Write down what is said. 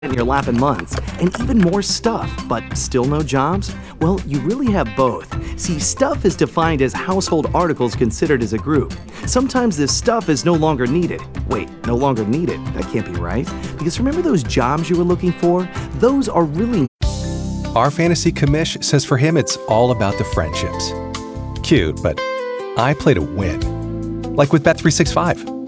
in your lap in months, and even more stuff, but still no jobs? Well, you really have both. See, stuff is defined as household articles considered as a group. Sometimes this stuff is no longer needed. Wait, no longer needed? That can't be right. Because remember those jobs you were looking for? Those are really... Our fantasy commish says for him it's all about the friendships. Cute, but I play to win. Like with Bet365.